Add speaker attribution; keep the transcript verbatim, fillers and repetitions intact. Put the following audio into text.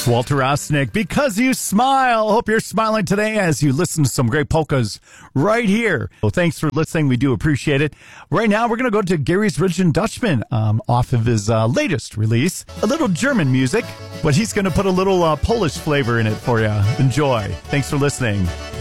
Speaker 1: Walter Osnick, Because You Smile. Hope you're smiling today as you listen to some great polkas right here. Well, thanks for listening. We do appreciate it. Right now, we're going to go to Gary's Ridge Dutchman um, off of his uh, latest release. A little German music, but he's going to put a little uh, Polish flavor in it for you. Enjoy. Thanks for listening.